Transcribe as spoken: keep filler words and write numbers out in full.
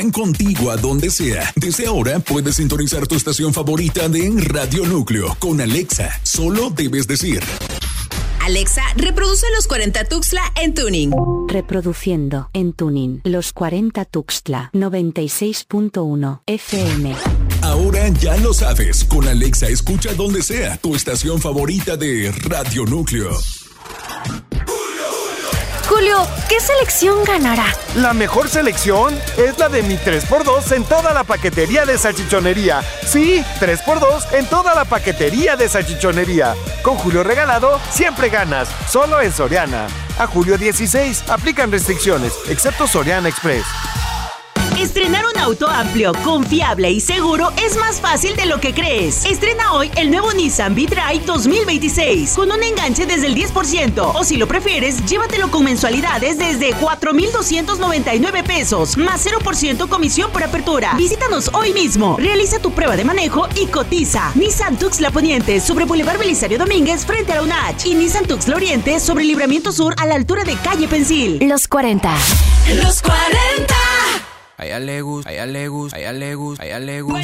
Contigo a donde sea. Desde ahora puedes sintonizar tu estación favorita de Radio Núcleo con Alexa. Solo debes decir: Alexa, reproduce los cuarenta Tuxtla en tuning. Reproduciendo en tuning los cuarenta Tuxtla noventa y seis punto uno F M. Ahora ya lo sabes. Con Alexa escucha donde sea tu estación favorita de Radio Núcleo. Julio, ¿qué selección ganará? La mejor selección es la de mi tres por dos en toda la paquetería de salchichonería. Sí, tres por dos en toda la paquetería de salchichonería. Con Julio regalado, siempre ganas. Solo en Soriana. A julio dieciséis, aplican restricciones, excepto Soriana Express. Estrenar un auto amplio, confiable y seguro es más fácil de lo que crees. Estrena hoy el nuevo Nissan V-Drive dos mil veintiséis con un enganche desde el diez por ciento. O si lo prefieres, llévatelo con mensualidades desde cuatro mil doscientos noventa y nueve pesos, más cero por ciento comisión por apertura. Visítanos hoy mismo, realiza tu prueba de manejo y cotiza. Nissan Tuxtla Poniente sobre Boulevard Belisario Domínguez frente a la U N A H. Y Nissan Tuxtla Oriente sobre Libramiento Sur a la altura de Calle Pensil. Los cuarenta. Los cuarenta. A ella le gusta, a ella le gusta, a ella le gusta, a ella le gusta.